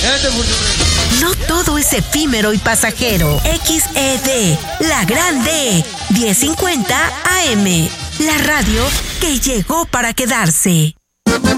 No todo es efímero y pasajero. XED, la grande, 1050 AM. La radio que llegó para quedarse.